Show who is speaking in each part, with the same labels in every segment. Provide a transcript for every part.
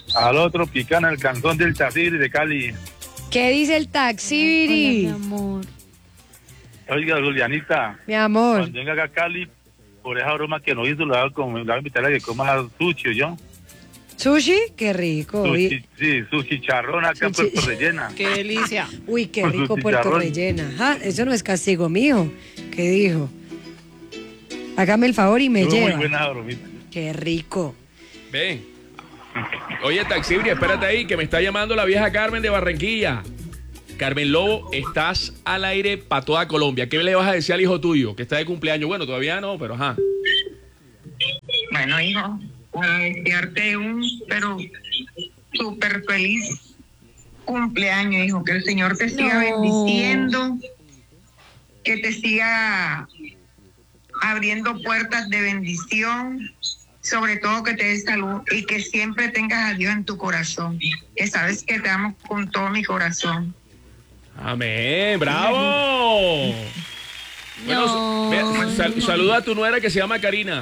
Speaker 1: Aló, Tropicana, el canzón del Taxi de Cali.
Speaker 2: ¿Qué dice el taxi?
Speaker 3: Hola, mi amor.
Speaker 1: Oiga, Julianita,
Speaker 2: Mi amor.
Speaker 1: cuando venga acá a Cali, por esa broma que nos hizo, la voy a invitar a que coma sushi, ¿yo?
Speaker 2: ¿Sushi? Qué rico.
Speaker 1: Sushi, sí, su chicharrón acá en
Speaker 2: Sushi.
Speaker 1: Puerto Rellena.
Speaker 4: Qué delicia.
Speaker 2: Uy, qué
Speaker 1: Con su
Speaker 2: rico Puerto
Speaker 1: chicharrón.
Speaker 2: Rellena. Ajá, eso no es castigo mío. ¿Qué dijo? Hágame el favor y me
Speaker 1: Estuvo
Speaker 2: lleva.
Speaker 1: muy buena esa bromita.
Speaker 2: Qué rico.
Speaker 5: Ven. Oye, Taxibri, espérate ahí, que me está llamando la vieja Carmen de Barranquilla. Carmen Lobo, estás al aire para toda Colombia. ¿Qué le vas a decir al hijo tuyo que está de cumpleaños? Bueno, todavía no, pero ajá.
Speaker 6: Bueno, hijo, para desearte pero súper feliz cumpleaños, hijo. Que el Señor te siga bendiciendo, que te siga abriendo puertas de bendición, sobre todo que te dé salud y que siempre tengas a Dios en tu corazón, que sabes que te amo con todo mi corazón.
Speaker 5: Amén, bravo. Bueno, saluda a tu nuera que se llama Karina.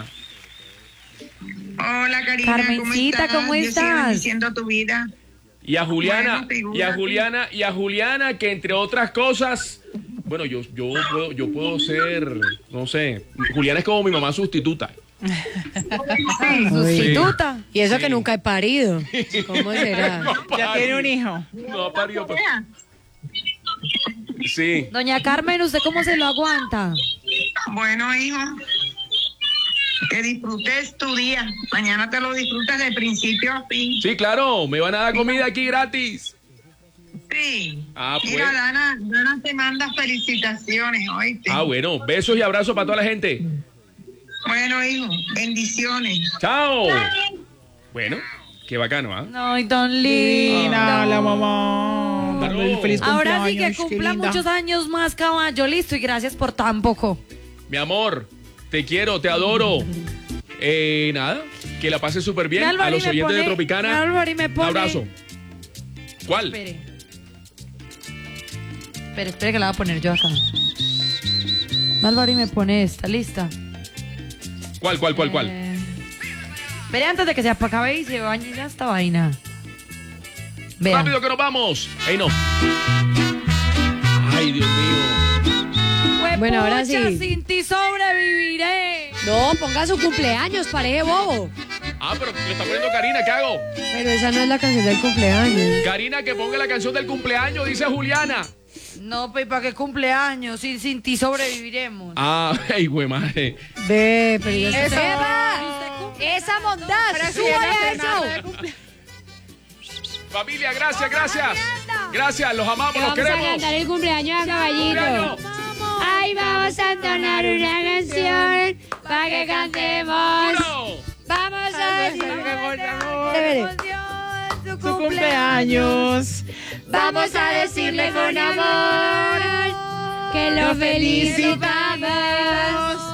Speaker 6: Hola, Karina,
Speaker 3: Carmencita, ¿cómo
Speaker 6: Dios siga
Speaker 3: estás?
Speaker 6: bendiciendo tu vida.
Speaker 5: Y a Juliana,
Speaker 6: Bueno, figúrate.
Speaker 5: y a Juliana, que entre otras cosas, bueno, yo puedo ser, no sé, Juliana es como mi mamá sustituta.
Speaker 3: Sustituta.
Speaker 2: Y eso
Speaker 5: Sí.
Speaker 2: que nunca he parido. ¿Cómo será?
Speaker 4: Ya tiene un hijo.
Speaker 5: No ha parido, pero... Sí.
Speaker 3: Doña Carmen, ¿usted cómo se lo aguanta?
Speaker 6: Bueno, hijo, que disfrutes tu día. Mañana te lo disfrutas de principio a fin.
Speaker 5: Sí, claro, me van a dar comida aquí gratis.
Speaker 6: Sí.
Speaker 5: Ah, pues.
Speaker 6: Mira, Dana te manda felicitaciones, oíste.
Speaker 5: Ah, bueno, besos y abrazos para toda la gente.
Speaker 6: Bueno, hijo, bendiciones.
Speaker 5: Chao. Bueno, qué bacano, ¿ah?
Speaker 3: Ay, tan lindo.
Speaker 4: Divina, la mamá.
Speaker 5: Claro.
Speaker 4: Dale el feliz
Speaker 3: Ahora sí que
Speaker 4: cumpleaños, qué
Speaker 3: cumpla
Speaker 4: linda.
Speaker 3: muchos años más, caballo. Listo, y gracias por tan poco.
Speaker 5: Mi amor, te quiero, te adoro. Nada, que la pases súper bien. A los oyentes de Tropicana, un abrazo. ¿Cuál?
Speaker 3: Espere que la voy a poner yo acá. Malvari me pone esta, lista.
Speaker 5: ¿Cuál?
Speaker 3: Espere antes de que se acabe y se bañe ya esta vaina. Vean.
Speaker 5: Rápido que nos vamos. Ey, no. Ay, Dios mío.
Speaker 2: Bueno, ahora sí.
Speaker 3: Huepucha, sin ti sobreviviré.
Speaker 2: No, ponga su cumpleaños, pareje bobo.
Speaker 5: Ah, pero le está poniendo Karina, ¿qué hago?
Speaker 2: Pero esa no es la canción del cumpleaños.
Speaker 5: Karina, que ponga la canción del cumpleaños, dice Juliana.
Speaker 3: No, pues, ¿para qué cumpleaños? Sin ti sobreviviremos.
Speaker 5: Ah, ay, güey, madre.
Speaker 2: Ve, pero ya
Speaker 3: Eso.
Speaker 2: se
Speaker 3: ¿Usted
Speaker 2: esa bondad,
Speaker 4: Pero si
Speaker 2: súbale
Speaker 4: era
Speaker 2: a
Speaker 4: cenar
Speaker 2: eso.
Speaker 5: Familia, gracias. Gracias, los amamos, los
Speaker 7: Vamos a
Speaker 5: queremos.
Speaker 7: cantar el cumpleaños a Caballito.
Speaker 5: Cumpleaños.
Speaker 7: Ay, vamos a entonar una canción para que cantemos.
Speaker 5: Uno.
Speaker 7: Vamos a decir
Speaker 4: Su cumpleaños.
Speaker 7: Vamos a decirle con amor que lo felicitamos.